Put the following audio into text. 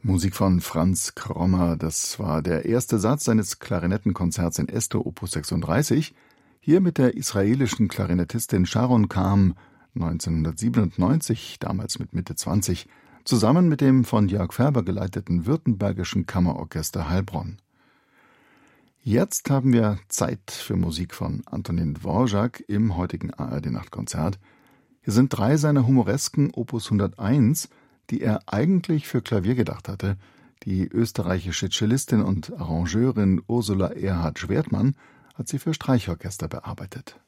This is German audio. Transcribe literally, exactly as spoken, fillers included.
Musik von Franz Krommer, das war der erste Satz seines Klarinettenkonzerts in Es-Dur Opus sechsunddreißig, hier mit der israelischen Klarinettistin Sharon Kahn neunzehnhundertsiebenundneunzig, damals mit Mitte zwanzig, zusammen mit dem von Jörg Färber geleiteten Württembergischen Kammerorchester Heilbronn. Jetzt haben wir Zeit für Musik von Antonín Dvořák im heutigen A R D-Nachtkonzert. Hier sind drei seiner humoresken Opus hunderteins, die er eigentlich für Klavier gedacht hatte. Die österreichische Cellistin und Arrangeurin Ursula Erhard-Schwertmann hat sie für Streichorchester bearbeitet.